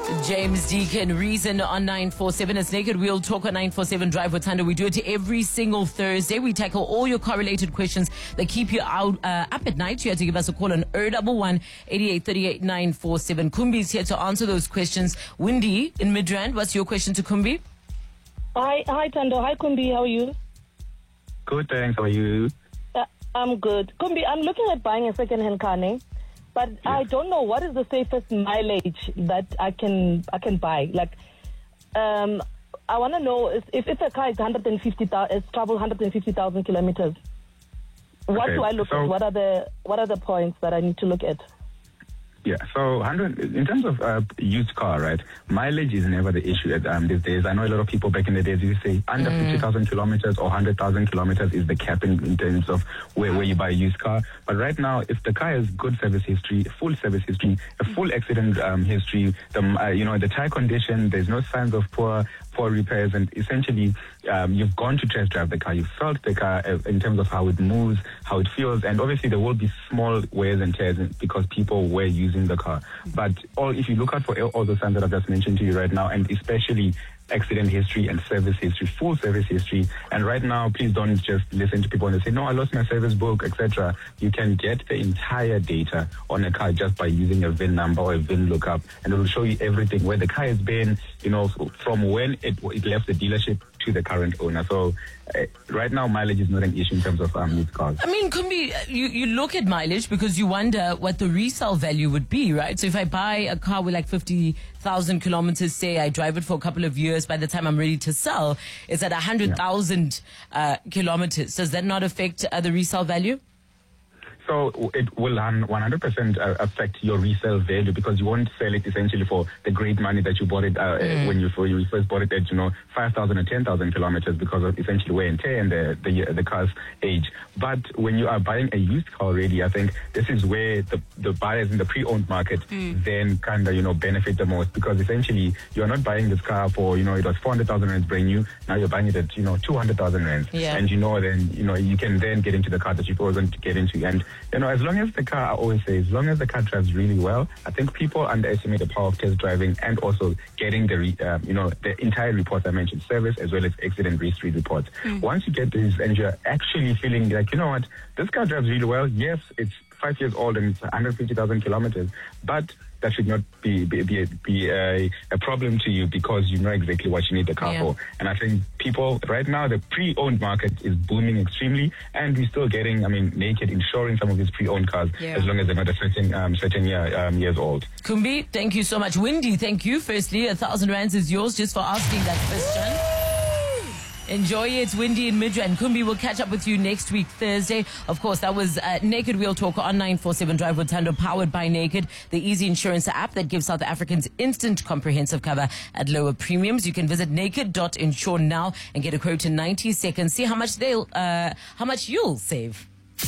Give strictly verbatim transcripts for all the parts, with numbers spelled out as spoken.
James Deacon, Reason on nine four seven. It's Naked Wheel Talk on nine four seven Drive with Thando. We do it every single Thursday. We tackle all your car-related questions that keep you out uh, up at night. You have to give us a call on zero one one, eight eight three eight, nine four seven. Kumbi is here to answer those questions. Wendy in Midrand, what's your question to Kumbi? Hi, hi Thando. Hi Kumbi, how are you? Good, thanks. How are you? Uh, I'm good. Kumbi, I'm looking at buying a second-hand car, ne? But yes. I don't know what is the safest mileage that I can I can buy. Like, um, I want to know if, if if a car is one hundred fifty thousand, it's traveled one hundred fifty thousand kilometers. What okay, do I look so, at? What are the what are the points that I need to look at? Yeah, so one hundred in terms of uh, used car, right? Mileage is never the issue at, um, these days. I know a lot of people back in the days used to say under mm. fifty thousand kilometers or one hundred thousand kilometers is the cap in, in terms of where, where you buy a used car. But right now, if the car has good service history, full service history, a full accident um, history, the uh, you know the tire condition, there's no signs of poor poor repairs, and essentially um, you've gone to test drive the car, you've felt the car uh, in terms of how it moves, how it feels, and obviously there will be small wears and tears because people were using the car. But all if you look out for all the signs that I've just mentioned to you right now, and especially accident history and service history, full service history. And right now, please don't just listen to people and they say, no, I lost my service book, et cetera. You can get the entire data on a car just by using a V I N number or a V I N lookup, and it will show you everything, where the car has been, you know, from when it, it left the dealership to the current owner. So uh, right now, mileage is not an issue in terms of um, used cars. I mean, Kumbi, you, you look at mileage because you wonder what the resale value would be, right? So if I buy a car with like fifty thousand kilometers, say I drive it for a couple of years, by the time I'm ready to sell, it's at one hundred thousand yeah. uh, kilometers. Does that not affect uh, the resale value? So it will one hundred percent affect your resale value because you won't sell it essentially for the great money that you bought it uh, mm. when you, for you first bought it at, you know, five thousand or ten thousand kilometers because of essentially wear and tear and the, the, the car's age. But when you are buying a used car already, I think this is where the, the buyers in the pre-owned market mm. then kind of, you know, benefit the most because essentially you're not buying this car for, you know, it was four hundred thousand rands brand new. Now you're buying it at, you know, two hundred thousand rands. Yeah. And you know, then, you know, you can then get into the car that you've always wanted to get into. And you know, as long as the car, I always say, as long as the car drives really well, I think people underestimate the power of test driving and also getting the, re, uh, you know, the entire reports I mentioned, service as well as accident history reports. Mm. Once you get these and you're actually feeling like, you know what, this car drives really well. Yes, it's five years old and it's one hundred fifty thousand kilometers, but that should not be be, be, be a, a problem to you because you know exactly what you need the car yeah. for. And I think people right now, the pre-owned market is booming extremely, and we're still getting, I mean, Naked insuring some of these pre-owned cars yeah. as long as they're not a certain um, certain year, um, years old. Kumbi, thank you so much. Wendy, thank you. Firstly, a thousand rands is yours just for asking that question. Enjoy it, Wendy in Midrand. Kumbi will catch up with you next week, Thursday. Of course, that was uh, Naked Wheel Talk on nine four seven Drive with Thando, powered by Naked, the easy insurance app that gives South Africans instant comprehensive cover at lower premiums. You can visit naked dot insure now and get a quote in ninety seconds. See how much they'll, uh, how much you'll save.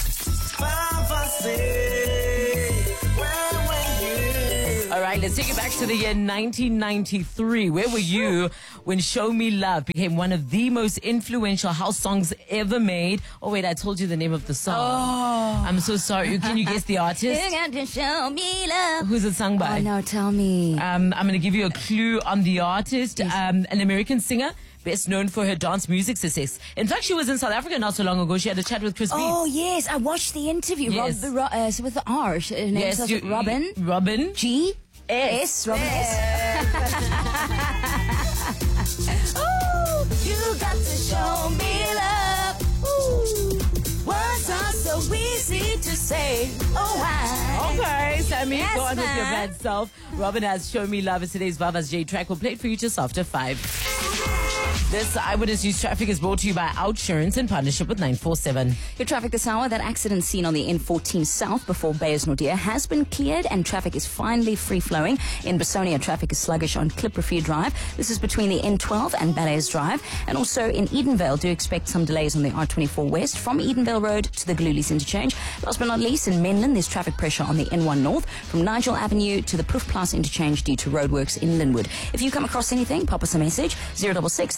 All right, let's take it back to the year nineteen ninety-three. Where were you when Show Me Love became one of the most influential house songs ever made? Oh, wait, I told you the name of the song. Oh. I'm so sorry. Can you guess the artist? You got to show me love. Who's it sung by? Oh, no, tell me. Um, I'm going to give you a clue on the artist. Yes. Um, an American singer, best known for her dance music success. In fact, she was in South Africa not so long ago. She had a chat with Chris Beats. Oh, yes, I watched the interview. Yes. Rob, Ro- uh, so with the R. Her name Yes, is you- Robin. Robin. G. S. S. Robin S. Ooh, you got to show me love. Ooh, words are so easy to say. Oh, why? Okay, Sammy, Yes, go on with your ma'am. bad self. Robin has Show Me Love. It's today's Vava's J track. We'll play it for you just after five. This Eyewitness News Traffic is brought to you by Outsurance in partnership with nine four seven. Your traffic this hour, that accident scene on the N fourteen South before Beyers-Naudé has been cleared and traffic is finally free-flowing. In Basonia, traffic is sluggish on Clipperfield Drive. This is between the N twelve and Ballets Drive. And also in Edenvale, do expect some delays on the R twenty-four West from Edenvale Road to the Glulies Interchange. Last but not least, in Menlyn, there's traffic pressure on the N one North from Nigel Avenue to the Proof Plus Interchange due to roadworks in Linwood. If you come across anything, pop us a message, zero six six three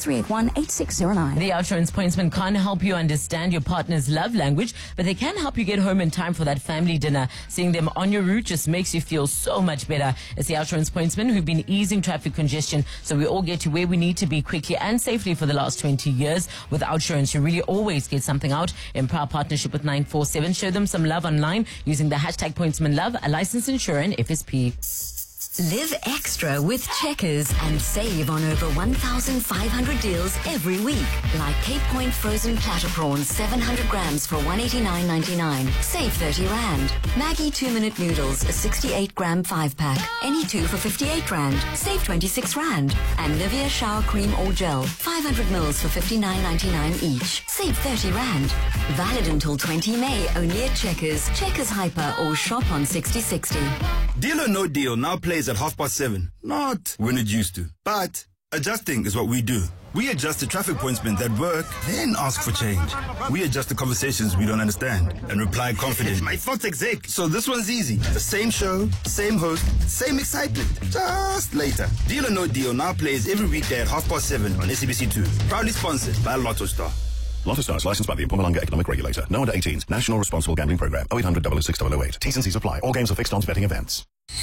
three eight one, eight six zero nine. The Outsurance Pointsman can't help you understand your partner's love language, but they can help you get home in time for that family dinner. Seeing them on your route just makes you feel so much better. It's the Outsurance Pointsman who've been easing traffic congestion so we all get to where we need to be quickly and safely for the last twenty years. With Outsurance, you really always get something out. In proud partnership with nine four seven, show them some love online using the hashtag PointsmanLove, a licensed insurer and F S P. Live extra with Checkers and save on over one thousand five hundred deals every week. Like Cape Point frozen platter prawns, seven hundred grams for one hundred eighty-nine ninety-nine. Save thirty rand. Maggie two-minute noodles, a sixty-eight gram five-pack. Any two for fifty-eight rand. Save twenty-six rand. And Nivea shower cream or gel, five hundred mils for fifty-nine ninety-nine each. Save thirty rand. Valid until twentieth of May, only at Checkers, Checkers Hyper, or shop on sixty sixty. Deal or No Deal now plays at half past seven. Not when it used to. But adjusting is what we do. We adjust the traffic pointsmen that work, then ask for change. We adjust the conversations we don't understand and reply confident. My thoughts exec. So this one's easy. The same show, same host, same excitement. Just later. Deal or No Deal now plays every weekday at half past seven on S A B C two. Proudly sponsored by Lotto Star. Lotto Stars, licensed by the Mpumalanga Economic Regulator. No under eighteens. National Responsible Gambling Program. oh eight hundred, double oh six, double oh eight. T's and C's apply. All games are fixed odds betting events.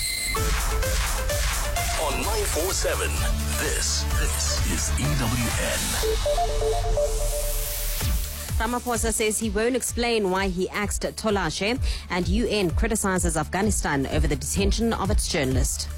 On nine four seven, this, this is E W N. Ramaphosa says he won't explain why he axed Tolashe, and U N criticizes Afghanistan over the detention of its journalist.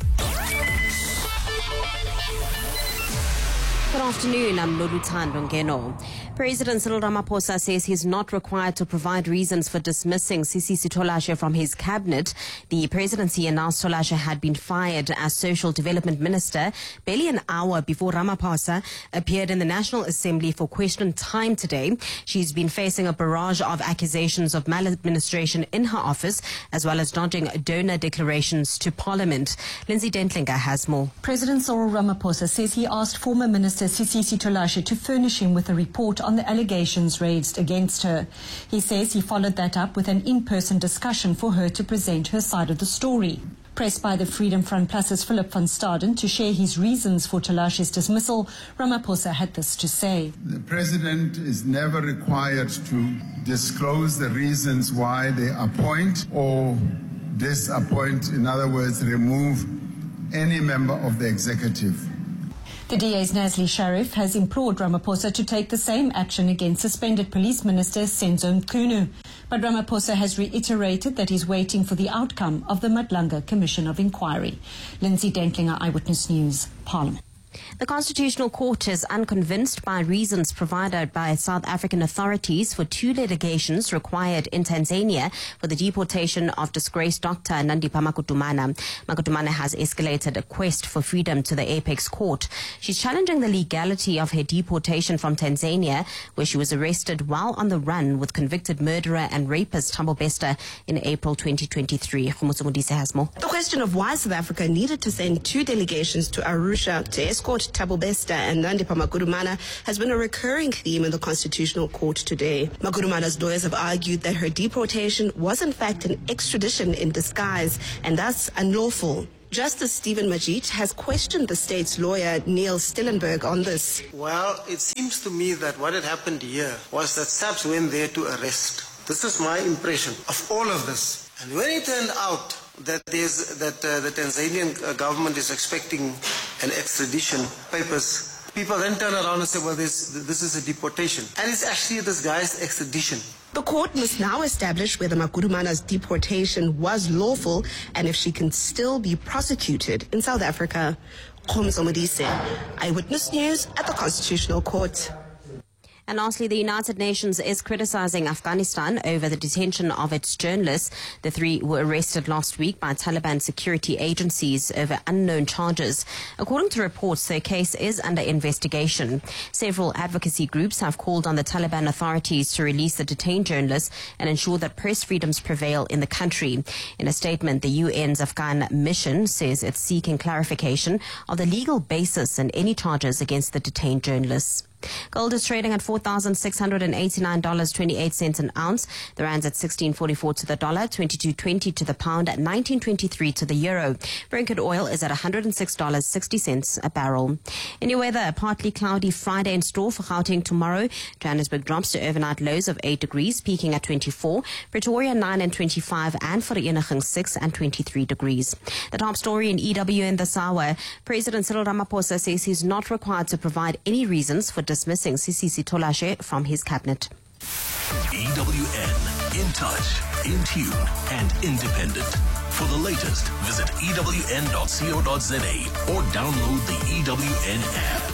Good afternoon, I'm Loluthando Ngeno. President Cyril Ramaphosa says he's not required to provide reasons for dismissing Sisisi Tolashe from his cabinet. The presidency announced Tolashe had been fired as Social Development Minister barely an hour before Ramaphosa appeared in the National Assembly for question time today. She's been facing a barrage of accusations of maladministration in her office, as well as dodging donor declarations to Parliament. Lindsay Dentlinger has more. President Cyril Ramaphosa says he asked former Minister Sisisi Tolashe to furnish him with a report on the allegations raised against her. He says he followed that up with an in-person discussion for her to present her side of the story. Pressed by the Freedom Front Plus's Philip van Staden to share his reasons for Tolashe's dismissal, Ramaphosa had this to say. The President is never required to disclose the reasons why they appoint or disappoint, in other words, remove any member of the executive. The D A's Nazli Sharif has implored Ramaphosa to take the same action against suspended Police Minister Senzo Mchunu. But Ramaphosa has reiterated that he's waiting for the outcome of the Madlanga Commission of Inquiry. Lindsay Dentlinger, Eyewitness News, Parliament. The Constitutional Court is unconvinced by reasons provided by South African authorities for two litigations required in Tanzania for the deportation of disgraced Doctor Nandipha Makutumana. Makutumana has escalated a quest for freedom to the Apex Court. She's challenging the legality of her deportation from Tanzania, where she was arrested while on the run with convicted murderer and rapist Thabo Bester in April twenty twenty-three. Khomotso Modise has more. The question of why South Africa needed to send two delegations to Arusha to escort Thabo Bester and Nandipha Makutumana has been a recurring theme in the Constitutional Court today. Makutumana's lawyers have argued that her deportation was in fact an extradition in disguise and thus unlawful. Justice Stephen Majid has questioned the state's lawyer Neil Stillenberg on this. Well, it seems to me that what had happened here was that SAPS went there to arrest. This is my impression of all of this. And when it turned out that there's that uh, the Tanzanian uh, government is expecting an extradition papers, people then turn around and say, well, this this is a deportation, and it's actually this guy's extradition. The court must now establish whether Makutumana's deportation was lawful and if she can still be prosecuted in South Africa. Khomotso Modise, Eyewitness News at the Constitutional Court. And lastly, the United Nations is criticizing Afghanistan over the detention of its journalists. The three were arrested last week by Taliban security agencies over unknown charges. According to reports, their case is under investigation. Several advocacy groups have called on the Taliban authorities to release the detained journalists and ensure that press freedoms prevail in the country. In a statement, the U N's Afghan mission says it's seeking clarification of the legal basis and any charges against the detained journalists. Gold is trading at four thousand six hundred eighty-nine dollars and twenty-eight cents an ounce. The rand's at sixteen forty-four to the dollar, twenty-two twenty to the pound, at nineteen twenty-three to the euro. Brent oil is at one hundred six dollars and sixty cents a barrel. In your weather, a partly cloudy Friday in store for Gauteng tomorrow. Johannesburg drops to overnight lows of eight degrees, peaking at twenty-four. Pretoria nine and twenty-five, and Vereeniging six and twenty-three degrees. The top story in E W N this hour. President Cyril Ramaphosa says he's not required to provide any reasons for dismissing Sisi Sitolashe from his cabinet. E W N, in touch, in tune, and independent. For the latest, visit E W N dot co dot za or download the E W N app.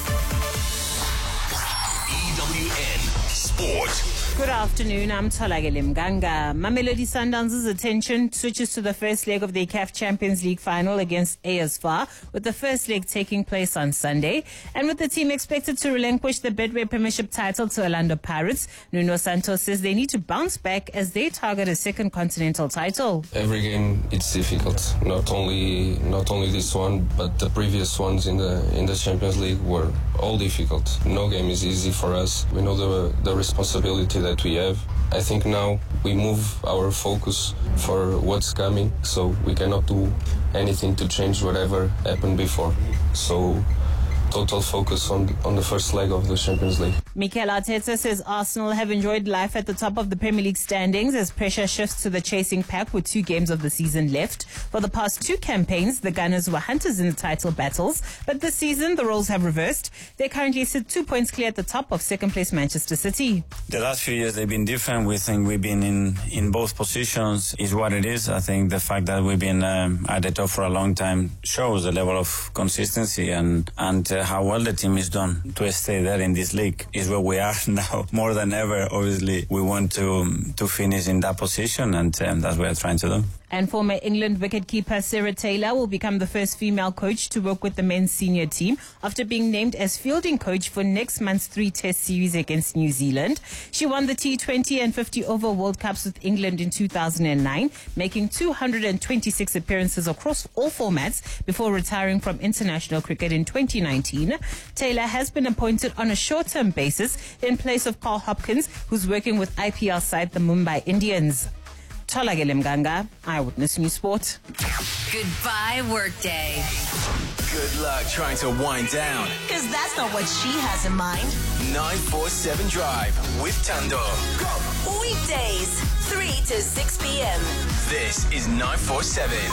E W N Sport. Good afternoon, I'm Tolagele Mganga. Mamelodi Sundowns' attention switches to the first leg of the C A F Champions League final against A S V A R, with the first leg taking place on Sunday. And with the team expected to relinquish the Betway Premiership title to Orlando Pirates, Nuno Santos says they need to bounce back as they target a second continental title. Every game it's difficult. Not only not only this one, but the previous ones in the in the Champions League were all difficult. No game is easy for us. We know the the responsibility that we have. I think now we move our focus for what's coming, so we cannot do anything to change whatever happened before. So total focus on on the first leg of the Champions League. Mikel Arteta says Arsenal have enjoyed life at the top of the Premier League standings as pressure shifts to the chasing pack with two games of the season left. For the past two campaigns, the Gunners were hunters in the title battles, but this season the roles have reversed. They currently sit two points clear at the top of second place Manchester City. The last few years they've been different. We think we've been in, in both positions is what it is. I think the fact that we've been um, at the top for a long time shows the level of consistency and, and uh, how well the team is done to stay there in this league. Is where we are now more than ever. Obviously, we want to to finish in that position, and um, that's what we're trying to do. And former England wicketkeeper Sarah Taylor will become the first female coach to work with the men's senior team after being named as fielding coach for next month's three-test series against New Zealand. She won the T twenty and fifty over World Cups with England in two thousand nine, making two hundred twenty-six appearances across all formats before retiring from international cricket in twenty nineteen. Taylor has been appointed on a short-term basis in place of Carl Hopkins, who's working with I P L side the Mumbai Indians. Tolagele Mganga, Eyewitness News Sport. Goodbye, workday. Good luck trying to wind down. Because that's not what she has in mind. nine four seven Drive with Tando. Weekdays, three to six p.m. This is nine four seven.